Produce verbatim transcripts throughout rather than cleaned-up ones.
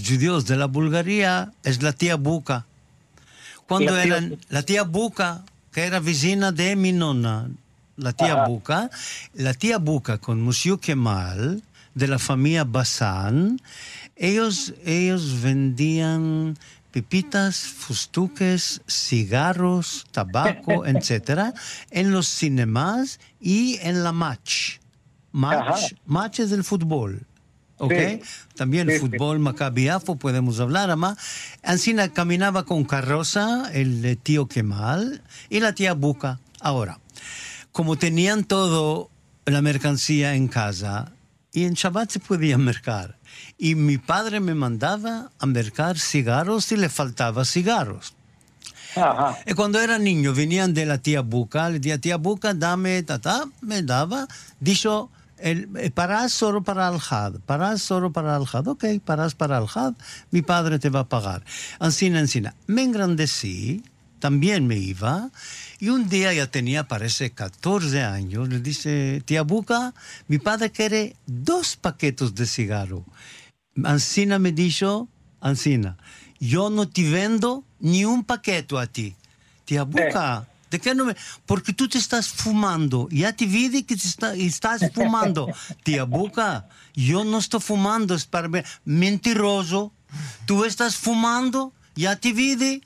judíos de la Bulgaria es la tía Buca. Cuando La tía- eran la tía Buca, que era vecina de mi nonna, la tía Ajá. Buca, la tía Buca con Monsieur Kemal, de la familia Bazán, ellos, ellos vendían pepitas, fustuques, cigarros, tabaco, etcétera, en los cinemas y en la match. Match, Ajá. match es el fútbol. ¿Ok? Sí. También Sí, sí. fútbol Maccabi Haifa podemos hablar, ama. Ancina caminaba con carroza el eh, tío Kemal y la tía Buca. Ahora, como tenían todo la mercancía en casa y en Shabbat se podía mercar. Y mi padre me mandaba a mercar cigarros si le faltaba cigarros. Ajá. Y cuando era niño venían de la tía Buca, le decía, tía Buca, dame, tata, me daba, dijo, el, eh, parás solo para el Had, parás solo para el Had, ok, parás para el Had, mi padre te va a pagar. Ancina, ancina. Me engrandecí, también me iba, y un día ya tenía, parece, catorce años, le dice, tía Buca, mi padre quiere dos paquetes de cigarro. Ancina me dijo, Ancina, yo no te vendo ni un paquete a ti. Tía Buca, ¿de qué no me...? Porque tú te estás fumando. Ya te vi que te está- estás fumando. Tía Buca, yo no estoy fumando. Es para ver. Mentiroso. Tú estás fumando. Ya te vi.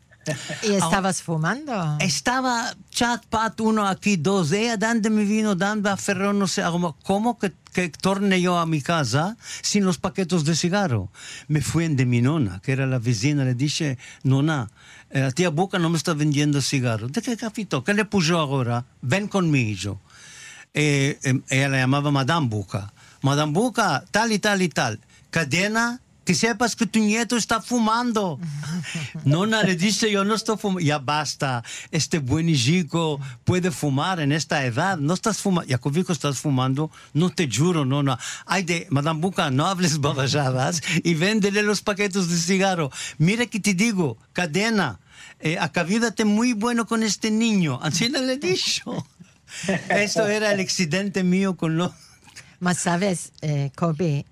¿Y estabas fumando? Estaba chat, pat, uno aquí, dos. Ella dando mi vino, dando a Ferrón, no sé, como, ¿cómo que, que torne yo a mi casa sin los paquetes de cigarro? Me fui en de mi nonna, que era la vecina, le dije, nonna, eh, la tía Buca no me está vendiendo cigarros. ¿De qué capito? ¿Qué le puso ahora? Ven conmigo. Eh, eh, ella la llamaba Madame Buca. Madame Buca, tal y tal y tal. Cadena, que sepas que tu nieto está fumando. Nona le dice, yo no estoy fumando. Ya basta, este buen chico puede fumar en esta edad. No estás fumando. Jacobico, estás fumando. No te juro, nona. Ay, de, Madame Buca, no hables babajadas y véndele los paquetes de cigarro. Mira que te digo, cadena, eh, acabídate muy bueno con este niño. Así no le he dicho. Esto era el accidente mío con los... Mas sabes, eh, Kobe,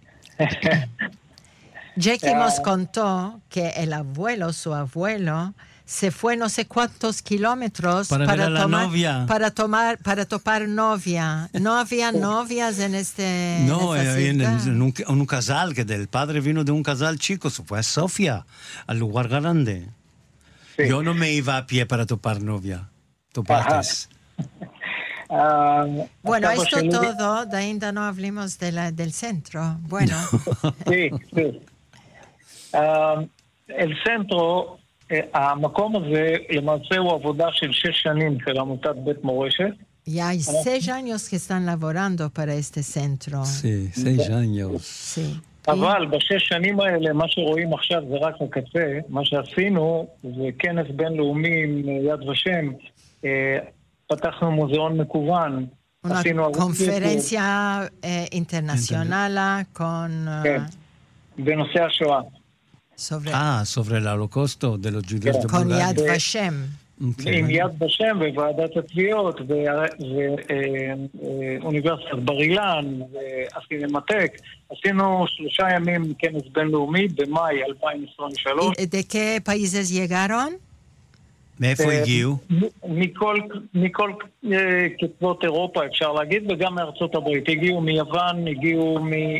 Jackie nos contó que el abuelo, su abuelo, se fue no sé cuántos kilómetros Para ver a la tomar, novia. para tomar, para topar novia. No había novias en este. No, en esta en, en- ciudad. en un, en un casal, que del padre vino de un casal chico, se fue a Sofía, al lugar grande. Sí. Yo no me iba a pie para topar novia. Topates. Ah, Bueno, הסבא esto שלי- todo, de ainda no hablemos de la, del centro. Bueno, Sí, sí. Ah, el centro, אה, המקום הזה למעשה הוא עבודה של שש שנים של עמותת בית מורשת. ya hay seis años que están laborando para este centro. Sí, seis años. Sí. אבל בשש שנים האלה, מה שרואים עכשיו זה רק הקצה. מה שעשינו זה כנס בינלאומי עם יד ושם. אה, פתחנו מוזיאון מקוון. Una עשינו ערוץ conferencia eh, internacional con, eh, כן, בנושא השואה. sobre, Ah, sobre el holocausto de los judíos de con Yad Bulgaria. Vashem. Ok. עם יד ושם וועדת התביעות ואוניברסיטת בר אילן והסינמטק. עשינו שלושה ימים כנס בינלאומי במאי אלפיים עשרים ושלוש. ¿Y de qué países llegaron? מאיפה אה, הגיעו? מ- מכל, מכל אה, קצוות אירופה אפשר להגיד, וגם מארצות הברית. הגיעו מיוון, הגיעו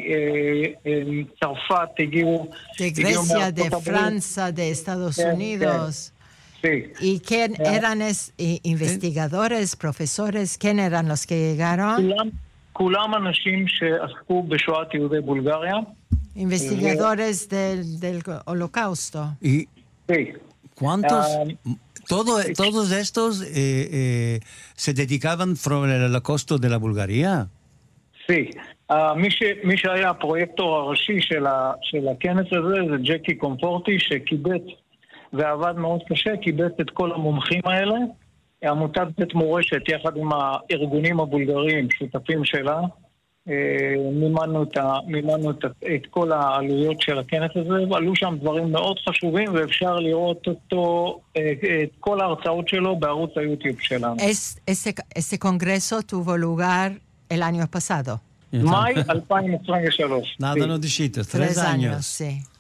מצרפת, הגיעו... De הגיעו Grecia, de מארצות הברית. Francia, de Estados כן, Unidos. Sí. ¿Y quién eran es, i- investigadores, profesores? ¿Quién eran los que llegaron? כולם, כולם אנשים שעסקו בשואת יהודי בולגריה. Investigadores del, del holocausto. ¿Y Sí. cuántos? Ah, Todo, todos estos eh, eh, se dedicaban sobre el holocausto de la Bulgaria. Sí. Uh, מי, ש, מי שהיה הפרויקטור הראשי של, ה, של הכנס הזה זה ג'קי קומפורטי שקיבץ ועבד מאוד קשה, קיבץ את כל המומחים האלה. עמותת בית מורשת יחד עם הארגונים הבולגריים, שותפים שלה, אה, מימנו, את, ה, מימנו את, את כל העלויות של הכנס הזה, ועלו שם דברים מאוד חשובים ואפשר לראות אותו, אה, את כל ההרצאות שלו בערוץ היוטיוב שלנו. Es, ese, ese congreso tuvo lugar el año pasado. מאי אלפיים עשרים ושלוש. Nada no dijiste, tres, Tres años. años, sí.